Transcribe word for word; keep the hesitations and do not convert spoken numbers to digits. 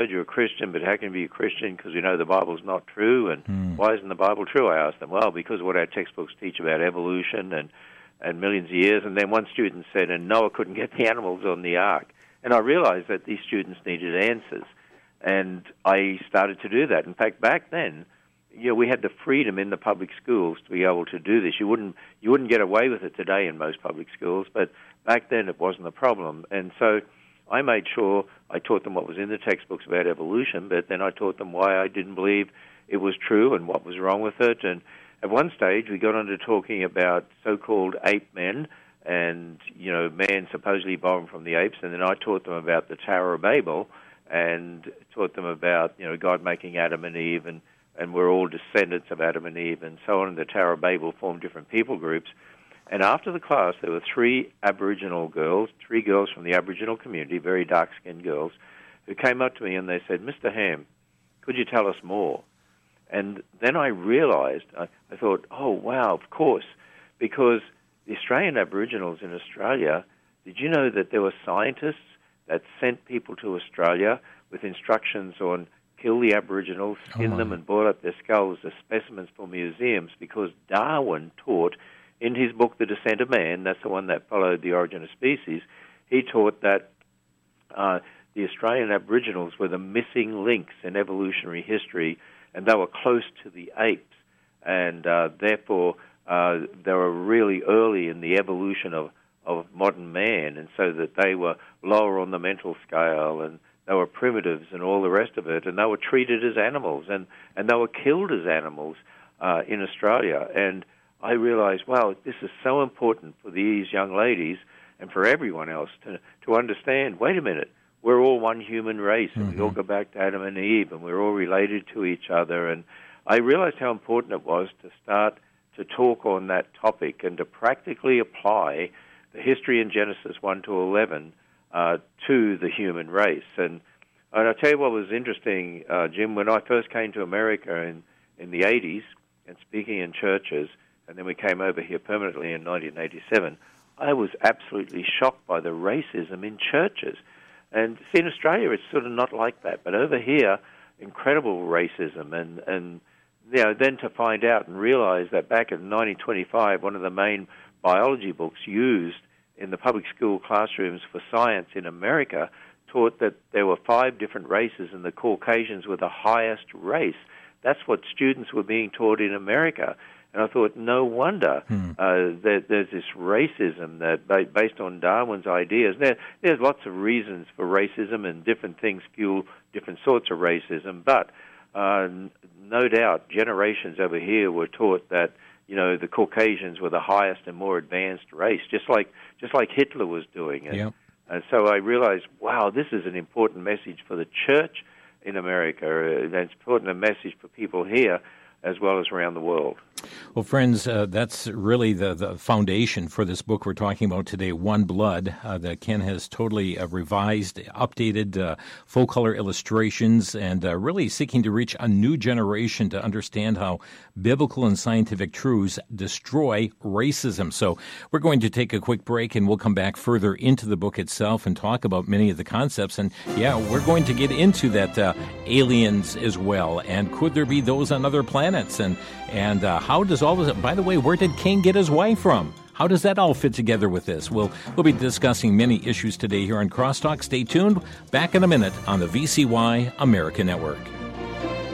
you're a Christian, but how can you be a Christian because you know the Bible's not true? And mm. why isn't the Bible true? I asked them. Well, because of what our textbooks teach about evolution and, and millions of years. And then one student said, and Noah couldn't get the animals on the ark. And I realized that these students needed answers. And I started to do that. In fact, back then, you know, we had the freedom in the public schools to be able to do this. You wouldn't you wouldn't get away with it today in most public schools, but back then it wasn't a problem. And so I made sure I taught them what was in the textbooks about evolution, but then I taught them why I didn't believe it was true and what was wrong with it. And at one stage, we got on to talking about so-called ape men and, you know, man supposedly evolved from the apes. And then I taught them about the Tower of Babel and taught them about, you know, God making Adam and Eve, and, and we're all descendants of Adam and Eve, and so on. And the Tower of Babel formed different people groups. And after the class, there were three Aboriginal girls, three girls from the Aboriginal community, very dark-skinned girls, who came up to me and they said, Mister Ham, could you tell us more? And then I realized, I, I thought, oh, wow, of course, because the Australian Aboriginals in Australia, did you know that there were scientists that sent people to Australia with instructions on kill the Aboriginals, skin oh them, and boil up their skulls as specimens for museums, because Darwin taught in his book, The Descent of Man, that's the one that followed The Origin of Species, he taught that uh, the Australian Aboriginals were the missing links in evolutionary history, and they were close to the apes, and uh, therefore uh, they were really early in the evolution of, of modern man, and so that they were lower on the mental scale, and they were primitives and all the rest of it, and they were treated as animals, and, and they were killed as animals uh, in Australia. And I realized, wow, this is so important for these young ladies and for everyone else to, to understand, wait a minute, we're all one human race, and mm-hmm. we all go back to Adam and Eve, and we're all related to each other. And I realized how important it was to start to talk on that topic and to practically apply the history in Genesis one to eleven uh, to the human race. And, and I'll tell you what was interesting, uh, Jim, when I first came to America in, in the eighties and speaking in churches, and then we came over here permanently in nineteen eighty-seven, I was absolutely shocked by the racism in churches. And see, in Australia, it's sort of not like that. But over here, incredible racism. And, and you know, then to find out and realize that back in nineteen twenty-five, one of the main biology books used in the public school classrooms for science in America taught that there were five different races, and the Caucasians were the highest race. That's what students were being taught in America. And I thought, no wonder hmm. uh, that there's this racism that, based on Darwin's ideas. Now, there's lots of reasons for racism, and different things fuel different sorts of racism. But uh, no doubt, generations over here were taught that, you know, the Caucasians were the highest and more advanced race, just like just like Hitler was doing. And, yep. and so I realized, wow, this is an important message for the church in America. Uh, it's important a message for people here as well as around the world. Well, friends, uh, that's really the, the foundation for this book we're talking about today, One Blood, uh, that Ken has totally uh, revised, updated, uh, full-color illustrations, and uh, really seeking to reach a new generation to understand how biblical and scientific truths destroy racism. So we're going to take a quick break, and we'll come back further into the book itself and talk about many of the concepts. And, yeah, we're going to get into that uh, aliens as well, and could there be those on other planets, and, and uh, how does all this, by the way, where did Cain get his wife from? How does that all fit together with this? We'll, we'll be discussing many issues today here on Crosstalk. Stay tuned. Back in a minute on the V C Y America Network.